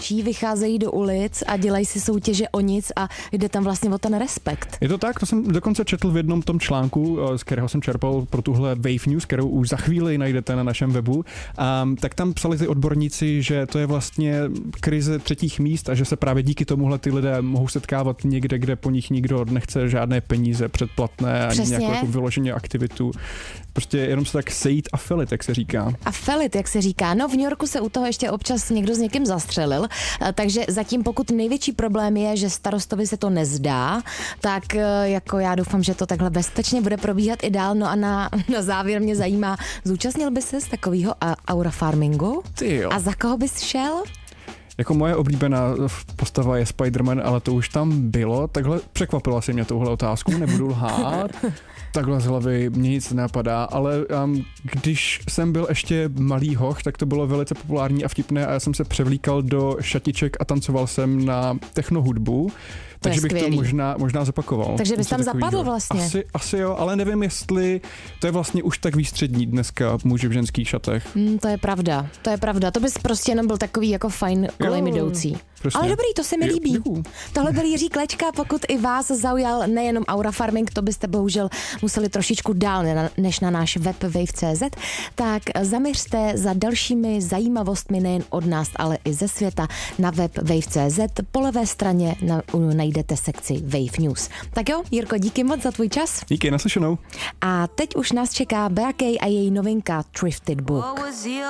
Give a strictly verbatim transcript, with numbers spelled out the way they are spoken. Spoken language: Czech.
mladší vycházejí do ulic a dělají si soutěže o nic a jde tam vlastně o ten respekt. Je to tak, to jsem dokonce četl v jednom tom článku, z kterého jsem čerpal pro tuhle Wave News, kterou už za chvíli najdete na našem webu. Um, tak tam psali ty odborníci, že to je vlastně krize třetích míst a že se právě díky tomuhle ty lidé mohou setkávat někde, kde po nich nikdo nechce žádné peníze předplatné ani nějakou jako vyloženě aktivitu. Prostě jenom se tak sejít a felit, jak se říká. A felit, jak se říká. No v New Yorku se u toho ještě občas někdo s někým zastřelil, takže zatím pokud největší problém je, že starostovi se to nezdá, tak jako já doufám, že to takhle bezpečně bude probíhat i dál. No a na, na závěr mě zajímá, zúčastnil by se z takového aura farmingu? Ty jo. A za koho bys šel? Jako moje oblíbená postava je Spider-Man, ale to už tam bylo. Takhle překvapila si mě touhle otázku, nebudu lhát. Takhle z hlavy mě nic nenapadá, ale um, když jsem byl ještě malý hoch, tak to bylo velice populární a vtipné a já jsem se převlíkal do šatiček a tancoval jsem na technohudbu. Takže bych skvělý. to možná, možná zopakoval. Takže bys tam zapadl vlastně. Asi, asi jo, ale nevím, jestli to je vlastně už tak výstřední dneska muži v ženských šatech. Mm, to je pravda, to je pravda. To bys prostě jenom byl takový jako fajn kolem jdoucí. Prostě. Ale dobrý, to se mi líbí. Děkuju. Tohle byl Jiří Klečka, pokud i vás zaujal nejenom Aura Farming, to byste bohužel museli trošičku dál než na náš web wave tečka cé zet, tak zaměřte za dalšími zajímavostmi nejen od nás, ale i ze světa na web wave tečka cé zet. Po levé straně na, najdete sekci Wave News. Tak jo, Jirko, díky moc za tvůj čas. Díky, naslyšenou. A teď už nás čeká Bea K a její novinka Thrifted Book.